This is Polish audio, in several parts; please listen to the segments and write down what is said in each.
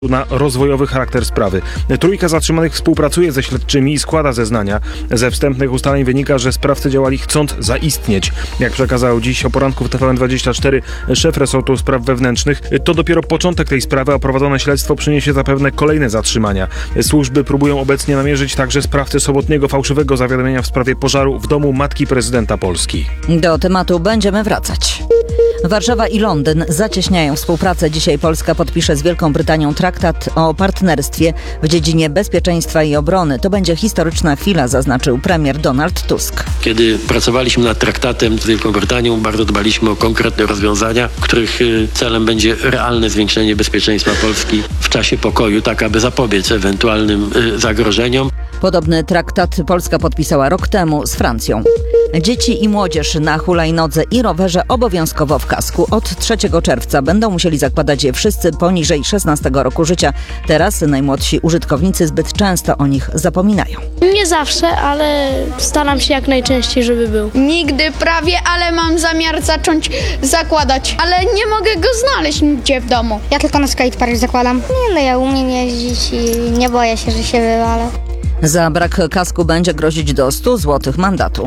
na rozwojowy charakter sprawy. Trójka zatrzymanych współpracuje ze śledczymi i składa zeznania. Ze wstępnych ustaleń wynika, że sprawcy działali chcąc zaistnieć. Jak przekazał dziś o poranku w TVN24 szef resortu spraw wewnętrznych, to dopiero początek tej sprawy, a prowadzone śledztwo przyniesie zapewne kolejne zatrzymania. Służby próbują obecnie namierzyć także sprawcę sobotniego fałszywego zawiadomienia w sprawie pożaru w domu matki prezydenta Polski. Do tematu będziemy wracać. Warszawa i Londyn zacieśniają współpracę. Dzisiaj Polska podpisze z Wielką Brytanią traktat o partnerstwie w dziedzinie bezpieczeństwa i obrony. To będzie historyczna chwila, zaznaczył premier Donald Tusk. Kiedy pracowaliśmy nad traktatem z Wielką Brytanią, bardzo dbaliśmy o konkretne rozwiązania, których celem będzie realne zwiększenie bezpieczeństwa Polski w czasie pokoju, tak aby zapobiec ewentualnym zagrożeniom. Podobny traktat Polska podpisała rok temu z Francją. Dzieci i młodzież na hulajnodze i rowerze obowiązkowo w kasku. Od 3 czerwca będą musieli zakładać je wszyscy poniżej 16 roku życia. Teraz najmłodsi użytkownicy zbyt często o nich zapominają. Nie zawsze, ale staram się jak najczęściej, żeby był. Nigdy prawie, ale mam zamiar zacząć zakładać. Ale nie mogę go znaleźć nigdzie w domu. Ja tylko na skatepark zakładam. Ja umiem jeździć i nie boję się, że się wywalę. Za brak kasku będzie grozić do 100 zł mandatu.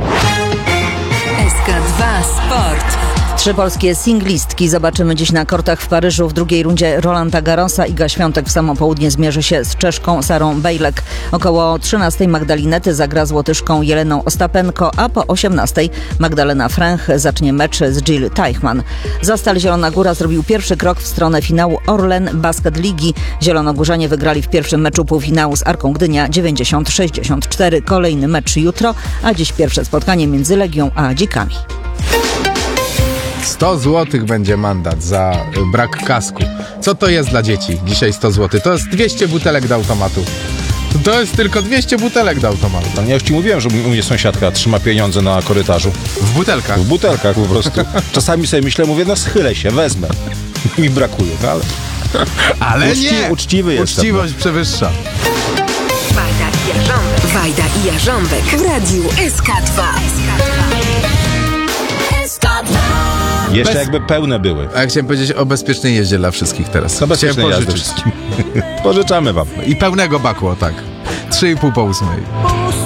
SK2 Sport. 3 polskie singlistki zobaczymy dziś na kortach w Paryżu. W drugiej rundzie Rolanda Garrosa. Iga Świątek w samo południe zmierzy się z Czeszką Sarą Bejlek. Około 13 Magdalinety zagra z Łotyszką Jeleną Ostapenko, a po 18 Magdalena Fręch zacznie mecz z Jill Teichmann. Zastal Zielona Góra zrobił pierwszy krok w stronę finału Orlen Basket Ligi. Zielonogórzanie wygrali w pierwszym meczu półfinału z Arką Gdynia 90-64. Kolejny mecz jutro, a dziś pierwsze spotkanie między Legią a Dzikami. 100 zł będzie mandat za brak kasku. Co to jest dla dzieci? Dzisiaj 100 zł. To jest 200 butelek do automatu. To jest tylko 200 butelek do automatu. No ja już ci mówiłem, że u mnie sąsiadka trzyma pieniądze na korytarzu. W butelkach? W butelkach po prostu. Czasami sobie myślę, mówię, no schylę się, wezmę. Mi brakuje, no ale... Ale nie! Uczciwy jestem. Uczciwość przewyższa. Wajda i Jarząbek w radiu SK2. Jeszcze jakby pełne były. A ja chciałem powiedzieć o bezpiecznej jeździe dla wszystkich teraz. No bezpiecznej jazdy wszystkim. Pożyczamy wam. I pełnego bakło, tak. 3,5 po 8.